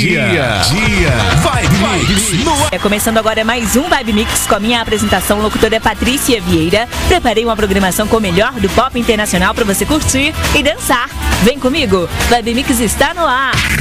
Vibe Mix no ar. Começando agora mais um Vibe Mix com a minha apresentação, locutora Patrícia Vieira. Preparei uma programação com o melhor do pop internacional para você curtir e dançar. Vem comigo, Vibe Mix está no ar.